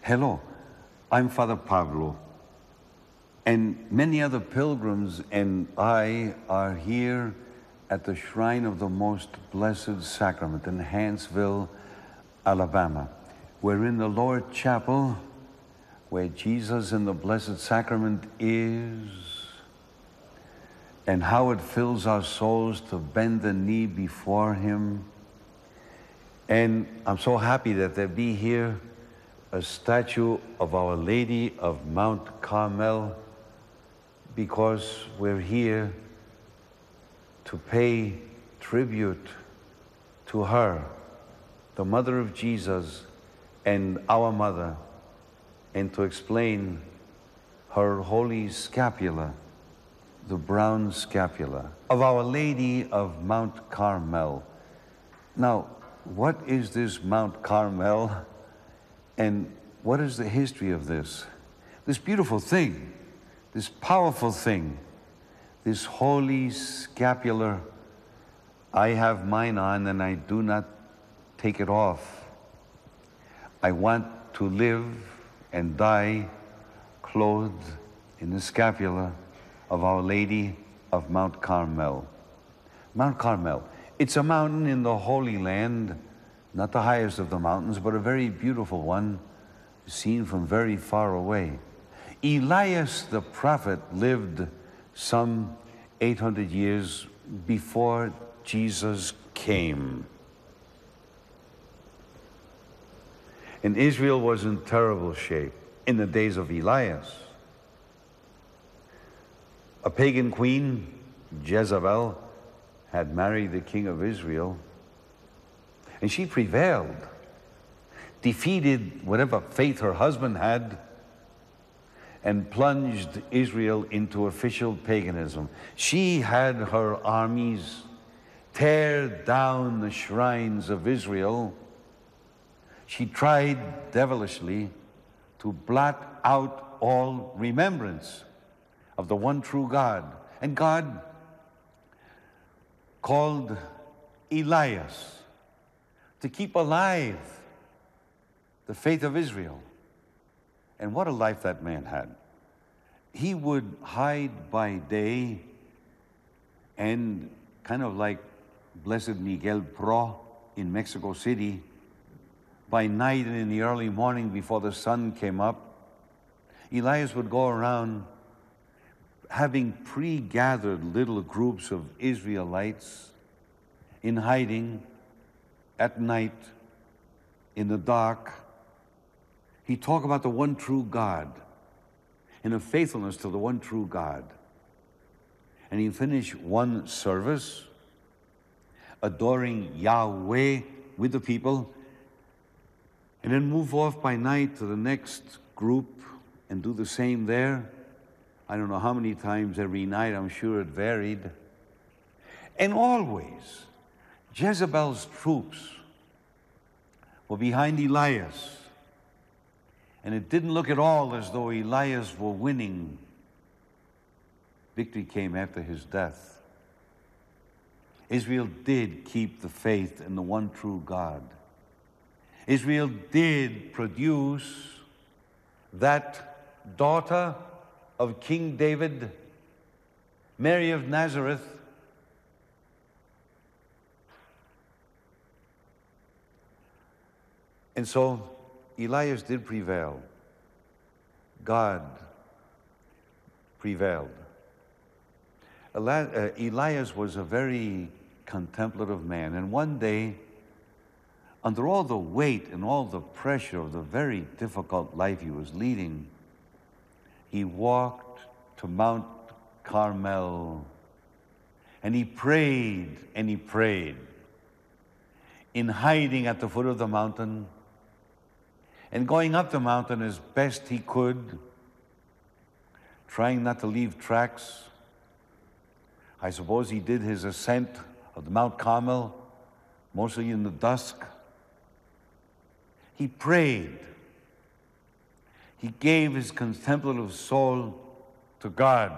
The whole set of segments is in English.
Hello, I'm Father Pablo, and many other pilgrims and I are here at the Shrine of the Most Blessed Sacrament in Hanceville, Alabama. We're in the Lord Chapel, where Jesus in the Blessed Sacrament is, and how it fills our souls to bend the knee before Him. And I'm so happy that there be here a statue of Our Lady of Mount Carmel, because we're here to pay tribute to her, the mother of Jesus and our mother, and to explain her holy scapula, the brown scapula of Our Lady of Mount Carmel. Now, what is this Mount Carmel, and what is the history of this beautiful thing, this powerful thing, this holy scapular? I have mine on and I do not take it off. I want to live and die clothed in the scapula of Our Lady of Mount Carmel. Mount Carmel, it's a mountain in the Holy Land, not the highest of the mountains, but a very beautiful one, seen from very far away. Elias the prophet lived some 800 years before Jesus came. And Israel was in terrible shape in the days of Elias. A pagan queen, Jezebel, had married the king of Israel, and she prevailed, defeated whatever faith her husband had, and plunged Israel into official paganism. She had her armies tear down the shrines of Israel. She tried devilishly to blot out all remembrance of the one true God. And God called Elias to keep alive the faith of Israel. And what a life that man had. He would hide by day, and kind of like Blessed Miguel Pro in Mexico City, by night and in the early morning before the sun came up, Elias would go around having pre-gathered little groups of Israelites in hiding at night in the dark. He'd talk about the one true God and a faithfulness to the one true God. And he'd finish one service adoring Yahweh with the people, and then move off by night to the next group and do the same there. I don't know how many times every night, I'm sure it varied. And always, Jezebel's troops were behind Elias. And it didn't look at all as though Elias were winning. Victory came after his death. Israel did keep the faith in the one true God. Israel did produce that daughter of King David, Mary of Nazareth. And so Elias did prevail. God prevailed. Elias was a very contemplative man, and one day, under all the weight and all the pressure of the very difficult life he was leading, he walked to Mount Carmel, and he prayed and he prayed, in hiding at the foot of the mountain, and going up the mountain as best he could, trying not to leave tracks. I suppose he did his ascent of the Mount Carmel, mostly in the dusk. He prayed. He gave his contemplative soul to God.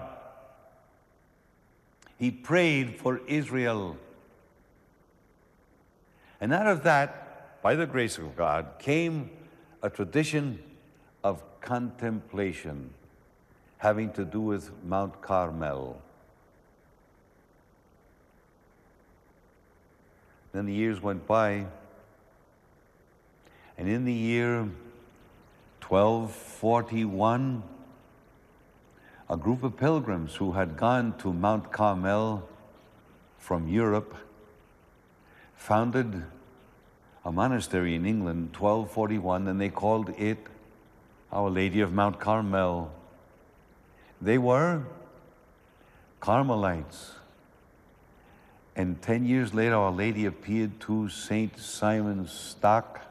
He prayed for Israel. And out of that, by the grace of God, came a tradition of contemplation having to do with Mount Carmel. Then the years went by, and in the year 1241, a group of pilgrims who had gone to Mount Carmel from Europe founded a monastery in England, 1241, and they called it Our Lady of Mount Carmel. They were Carmelites. And 10 years later, Our Lady appeared to St. Simon Stock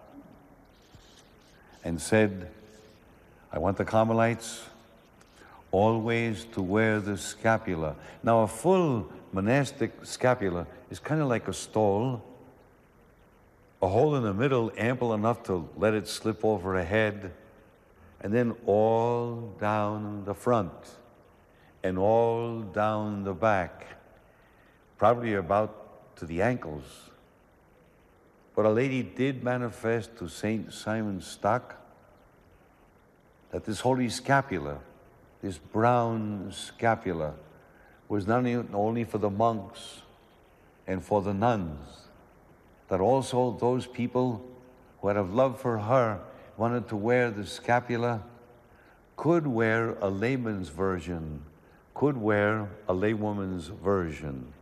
and said, I want the Carmelites always to wear the scapula. Now, a full monastic scapula is kind of like a stole, a hole in the middle ample enough to let it slip over a head, and then all down the front and all down the back, probably about to the ankles. But Our Lady did manifest to St. Simon Stock that this holy scapula, this brown scapula, was not only for the monks and for the nuns, that also those people who out of love for her wanted to wear the scapula could wear a layman's version, could wear a laywoman's version.